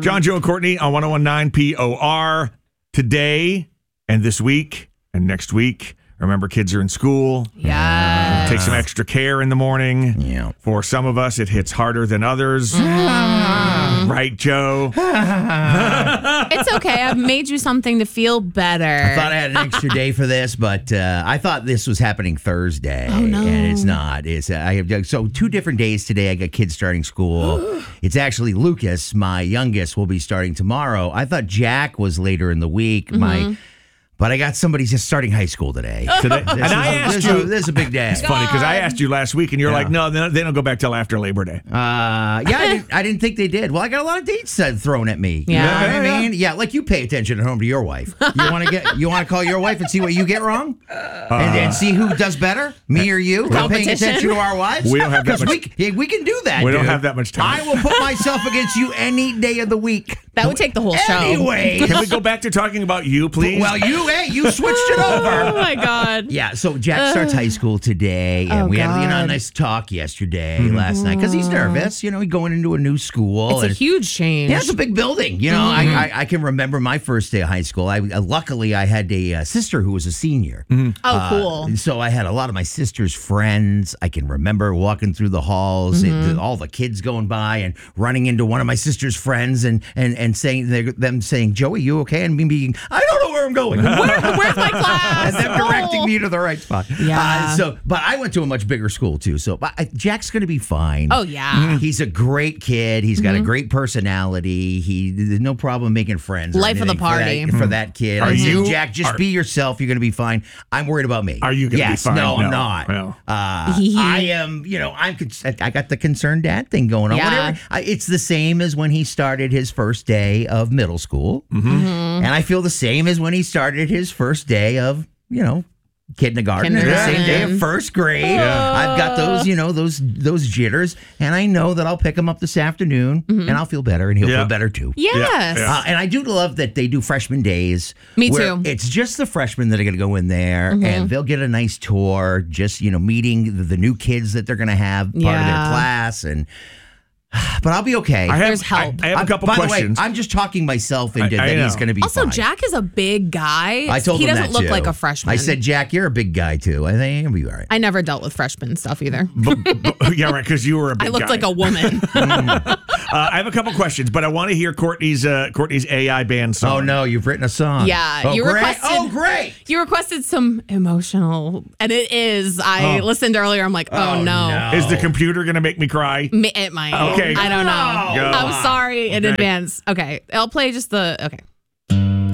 John, Joe, and Courtney on 101.9 POR today and this week and next week. Remember, kids are in school. Yes. Take some extra care in the morning. Yeah. For some of us, it hits harder than others. Right, Joe? It's okay. I've made you something to feel better. I thought I had an extra day for this, but I thought this was happening Thursday. Oh, no. And it's not. I have 2 different days today. I got kids starting school. It's actually Lucas, my youngest, will be starting tomorrow. I thought Jack was later in the week. But I got somebody just starting high school today. This is a big day. It's funny because I asked you last week and you're like, no, they don't go back till after Labor Day. I didn't think they did. Well, I got a lot of dates thrown at me. Yeah. You know what I mean? Yeah, like you pay attention at home to your wife. You want to call your wife and see what you get wrong, and see who does better, me or you? Paying attention to our wives. We don't have that much. We can do that. We don't have that much time. I will put myself against you any day of the week. That would take the whole show. Anyway, Can we go back to talking about you, please? Well, you switched it over. Oh my God. Yeah, so Jack starts high school today, and we had a nice talk yesterday, last night, because he's nervous. He's going into a new school. It's a huge change. Yeah, it's a big building. I can remember my first day of high school. Luckily, I had a sister who was a senior. Oh, cool. So I had a lot of my sister's friends. I can remember walking through the halls, and all the kids going by and running into one of my sister's friends and saying, "Joey, you okay?" And me being, "I don't know where I'm going. Where's my class? And them directing me to the right spot. Yeah. But I went to a much bigger school too. So Jack's going to be fine. Oh, yeah. He's a great kid. He's got a great personality. There's no problem making friends. Life of the party. For that kid. I said, Jack, just be yourself. You're going to be fine. I'm worried about me. Are you going to be fine? No, I'm not. No. I am, I got the concerned dad thing going on. Yeah. It's the same as when he started his first day of middle school. And I feel the same as when he started his first day of, kindergarten. And the same day of first grade. Yeah. I've got those, those jitters, and I know that I'll pick him up this afternoon, and I'll feel better, and he'll feel better too. Yes. Yeah. And I do love that they do freshman days. Me where too. It's just the freshmen that are going to go in there, and they'll get a nice tour, just, meeting the new kids that they're going to have part of their class. But I'll be okay. There's help. I have a couple By questions. the way, I'm just talking myself into that know. he's going to be Also, fine. Jack is a big guy. I told he him doesn't that look too. like a freshman. I said, Jack, you're a big guy too. I think you'll be all right. I never dealt with freshman stuff either. Yeah, right, because you were a big I looked guy. like a woman. I have a couple questions, but I want to hear Courtney's AI band song. Oh no, you've written a song. Yeah, Oh, you great. requested. Oh, great. You requested some emotional, and it is. I listened earlier. I'm like, oh no. Is the computer going to make me cry? It might. Okay. I don't know. Go. I'm sorry in advance. Okay. I'll play just the. Okay.